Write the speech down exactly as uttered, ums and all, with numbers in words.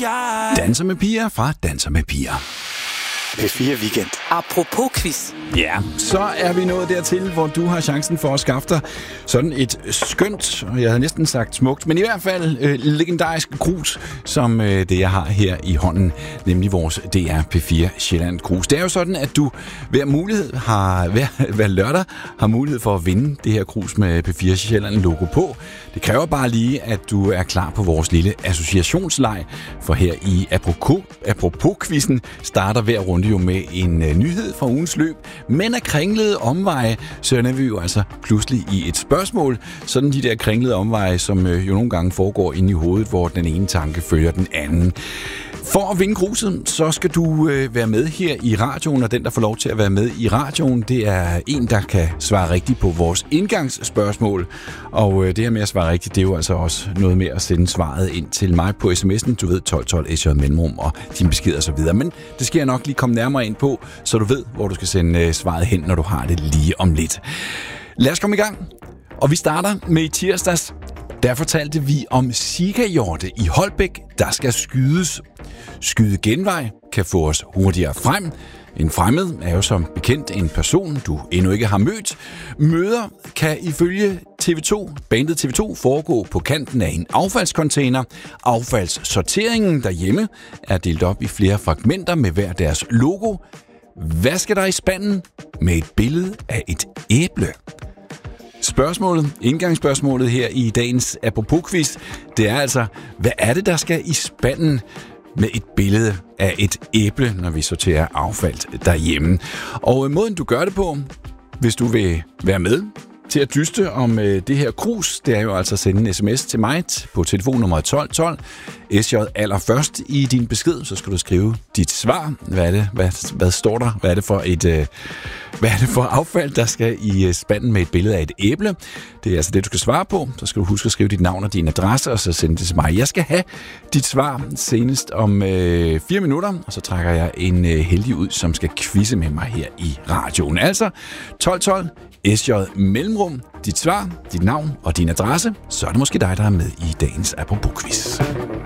jeg. Danser med piger fra Danser med piger. P fire Weekend. Apropos quiz. Ja, så er vi nået dertil, hvor du har chancen for at skaffe dig sådan et skønt, og jeg havde næsten sagt smukt, men i hvert fald øh, legendarisk krus, som øh, det jeg har her i hånden, nemlig vores D R P fire Sjælland krus. Det er jo sådan, at du hver mulighed har, hver, hver lørdag har mulighed for at vinde det her krus med P fire Sjælland logo på. Det kræver bare lige, at du er klar på vores lille associationsleg, for her i Apropos, Apropos-quizzen starter hver runde jo med en øh, nyhed fra ugens løb, men af kringlede omveje, så er vi jo altså pludselig i et spørgsmål. Sådan de der kringlede omveje, som øh, jo nogle gange foregår inde i hovedet, hvor den ene tanke følger den anden. For at vinde kruset, så skal du øh, være med her i radioen, og den, der får lov til at være med i radioen, det er en, der kan svare rigtigt på vores indgangsspørgsmål. Og øh, det her med at svare rigtigt, det er jo altså også noget med at sende svaret ind til mig på sms'en. Du ved, tolv tolv S J mellemrum og din besked og så videre. Men det skal jeg nok lige komme nærmere ind på, så du ved, hvor du skal sende øh, svaret hen, når du har det lige om lidt. Lad os komme i gang. Og vi starter med i tirsdags. Der fortalte vi om sikahjorte i Holbæk, der skal skydes. Skyde genvej kan få os hurtigere frem. En fremmed er jo som bekendt en person, du endnu ikke har mødt. Møder kan ifølge T V to, bandet T V to, foregå på kanten af en affaldscontainer. Affaldssorteringen derhjemme er delt op i flere fragmenter med hver deres logo. Hvad skal der i spanden med et billede af et æble? Spørgsmålet, indgangsspørgsmålet her i dagens Apropos-quiz, det er altså, hvad er det, der skal i spanden med et billede af et æble, når vi sorterer affald derhjemme? Og måden, du gør det på, hvis du vil være med til at dyste om øh, det her krus, det er jo altså at sende en sms til mig på telefonnummer tolv tolv. S J allerførst i din besked, så skal du skrive dit svar. Hvad er det? Hvad, hvad står der? Hvad er det for et øh, hvad er det for affald, der skal i øh, spanden med et billede af et æble? Det er altså det, du skal svare på. Så skal du huske at skrive dit navn og din adresse, og så sende det til mig. Jeg skal have dit svar senest om øh, fire minutter, og så trækker jeg en øh, heldig ud, som skal quizze med mig her i radioen. Altså tolv tolv S J mellemrum, dit svar, dit navn og din adresse, så er det måske dig, der er med i dagens Apropos-quiz.